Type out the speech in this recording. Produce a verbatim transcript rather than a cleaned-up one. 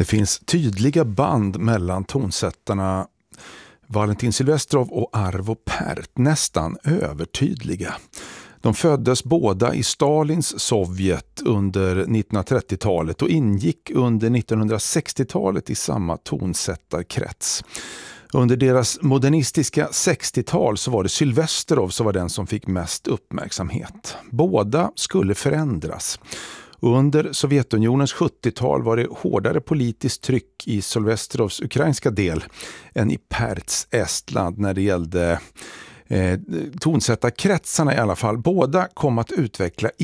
Det finns tydliga band mellan tonsättarna Valentin Silvestrov och Arvo Pärt, nästan övertydliga. De föddes båda i Stalins Sovjet under nittonhundratrettiotalet och ingick under nittonhundrasextiotalet i samma tonsättarkrets. Under deras modernistiska sextiotal så var det Silvestrov som var den som fick mest uppmärksamhet. Båda skulle förändras. Under Sovjetunionens sjuttiotal var det hårdare politiskt tryck i Silvestrovs ukrainska del än i Pärts Estland när det gällde eh, tonsättarkretsarna i alla fall. Båda kom att utveckla